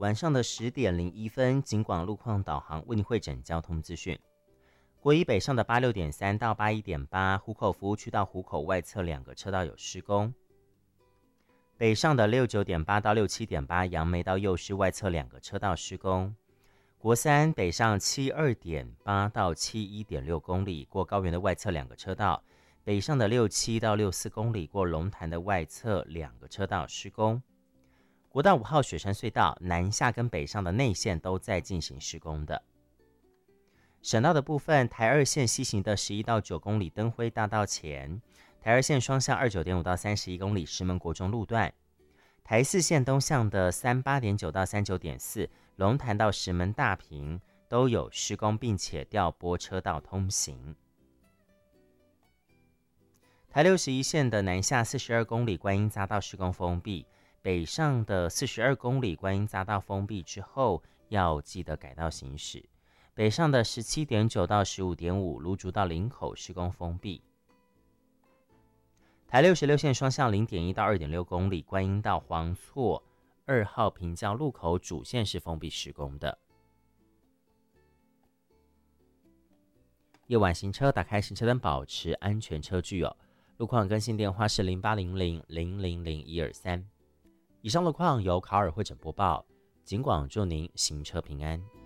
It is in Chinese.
晚上的10点01分，警广路况导航为您汇整交通资讯。国一北上的86.3到81.8，湖口服务区到湖口外侧2个车道有施工。北上的69.8到67.8，杨梅到幼师外侧2个车道施工。国三北上72.8到71.6公里，过高原的外侧2个车道。北上的67到64公里，过龙潭的外侧2个车道施工。国道5号雪山隧道南下跟北上的内线都在进行施工的。省道的部分，台二线西行的11到9公里灯辉大道前，台二线双向29.5到31公里石门国中路段，台四线东向的38.9到39.4龙潭到石门大坪都有施工，并且调拨车道通行。台61线的南下42公里观音匝道施工封闭，北上的42公里观音匝道封闭之后，要记得改道行驶。北上的17.9到15.5芦竹到林口施工封闭。台66线双向0.1到2.6公里观音到黄厝2号平交路口主线是封闭施工的。夜晚行车打开行车灯，保持安全车距哦。路况更新电话是0800000123。以上路况由卡尔会诊播报，警广祝您行车平安。